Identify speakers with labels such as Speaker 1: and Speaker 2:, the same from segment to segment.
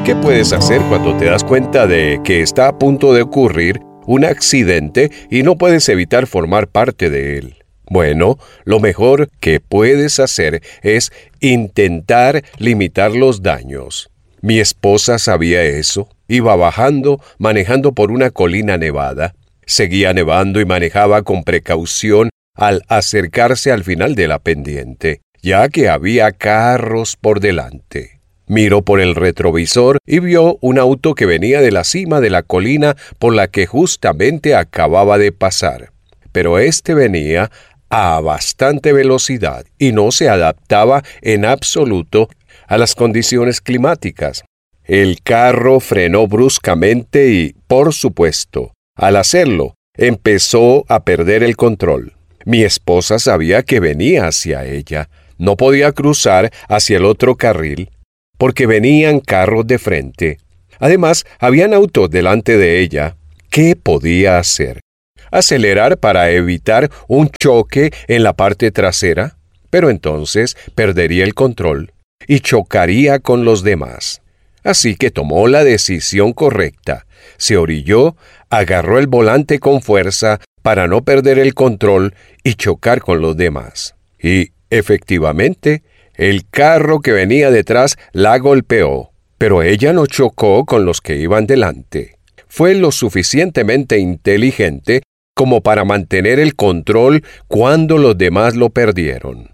Speaker 1: ¿Qué puedes hacer cuando te das cuenta de que está a punto de ocurrir un accidente y no puedes evitar formar parte de él? Bueno, lo mejor que puedes hacer es intentar limitar los daños. Mi esposa sabía eso. Iba bajando, manejando por una colina nevada. Seguía nevando y manejaba con precaución al acercarse al final de la pendiente, ya que había carros por delante. Miró por el retrovisor y vio un auto que venía de la cima de la colina por la que justamente acababa de pasar. Pero este venía a bastante velocidad y no se adaptaba en absoluto a las condiciones climáticas. El carro frenó bruscamente y, por supuesto, al hacerlo, empezó a perder el control. Mi esposa sabía que venía hacia ella. No podía cruzar hacia el otro carril porque venían carros de frente. Además, habían autos delante de ella. ¿Qué podía hacer? ¿Acelerar para evitar un choque en la parte trasera? Pero entonces perdería el control y chocaría con los demás. Así que tomó la decisión correcta. Se orilló, agarró el volante con fuerza para no perder el control y chocar con los demás. Y, efectivamente, el carro que venía detrás la golpeó, pero ella no chocó con los que iban delante. Fue lo suficientemente inteligente como para mantener el control cuando los demás lo perdieron.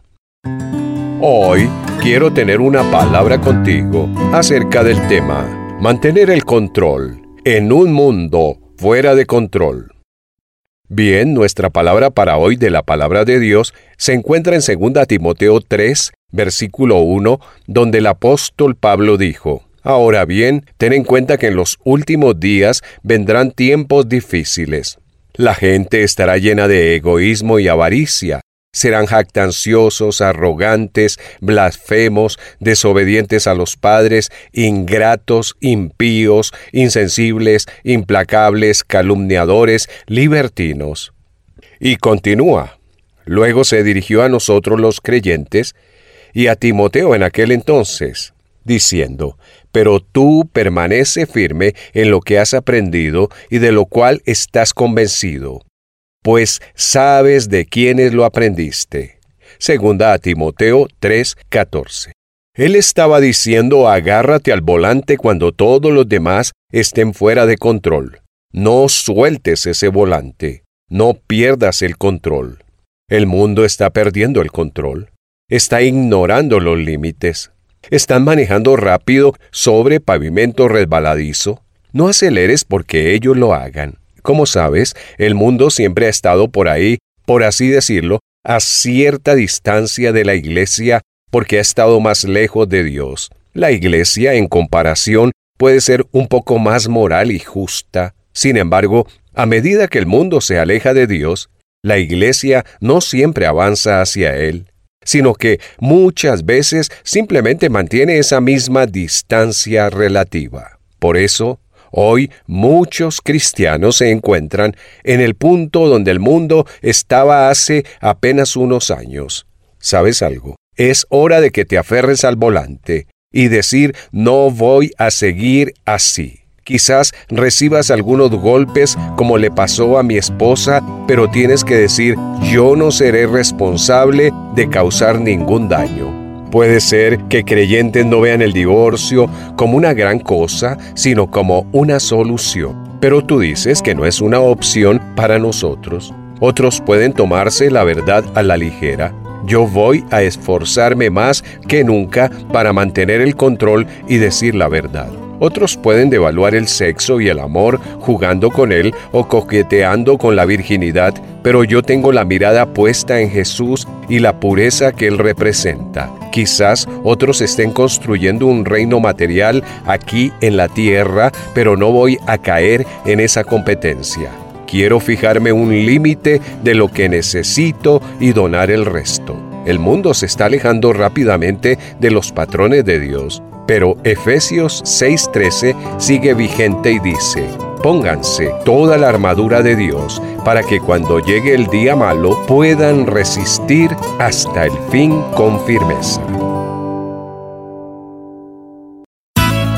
Speaker 1: Hoy quiero tener una palabra contigo acerca del tema mantener el control en un mundo fuera de control. Bien, nuestra palabra para hoy de la palabra de Dios se encuentra en 2 Timoteo 3, versículo 1, donde el apóstol Pablo dijo: Ahora bien, ten en cuenta que en los últimos días vendrán tiempos difíciles. La gente estará llena de egoísmo y avaricia. Serán jactanciosos, arrogantes, blasfemos, desobedientes a los padres, ingratos, impíos, insensibles, implacables, calumniadores, libertinos. Y continúa. Luego se dirigió a nosotros los creyentes y a Timoteo en aquel entonces, diciendo: Pero tú permanece firme en lo que has aprendido y de lo cual estás convencido, pues sabes de quiénes lo aprendiste. 2 Timoteo 3:14. Él estaba diciendo: agárrate al volante cuando todos los demás estén fuera de control. No sueltes ese volante. No pierdas el control. El mundo está perdiendo el control. Está ignorando los límites. Están manejando rápido sobre pavimento resbaladizo. No aceleres porque ellos lo hagan. Como sabes, el mundo siempre ha estado por ahí, por así decirlo, a cierta distancia de la iglesia porque ha estado más lejos de Dios. La iglesia, en comparación, puede ser un poco más moral y justa. Sin embargo, a medida que el mundo se aleja de Dios, la iglesia no siempre avanza hacia Él, sino que muchas veces simplemente mantiene esa misma distancia relativa. Por eso, hoy muchos cristianos se encuentran en el punto donde el mundo estaba hace apenas unos años. ¿Sabes algo? Es hora de que te aferres al volante y decir: no voy a seguir así. Quizás recibas algunos golpes como le pasó a mi esposa, pero tienes que decir: yo no seré responsable de causar ningún daño. Puede ser que creyentes no vean el divorcio como una gran cosa, sino como una solución. Pero tú dices que no es una opción para nosotros. Otros pueden tomarse la verdad a la ligera. Yo voy a esforzarme más que nunca para mantener el control y decir la verdad. Otros pueden devaluar el sexo y el amor jugando con él o coqueteando con la virginidad, pero yo tengo la mirada puesta en Jesús y la pureza que Él representa. Quizás otros estén construyendo un reino material aquí en la tierra, pero no voy a caer en esa competencia. Quiero fijarme un límite de lo que necesito y donar el resto. El mundo se está alejando rápidamente de los patrones de Dios. Pero Efesios 6:13 sigue vigente y dice: pónganse toda la armadura de Dios para que cuando llegue el día malo puedan resistir hasta el fin con firmeza.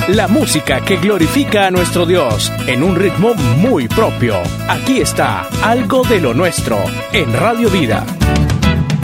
Speaker 2: La música que glorifica a nuestro Dios en un ritmo muy propio. Aquí está Algo de lo Nuestro en Radio Vida.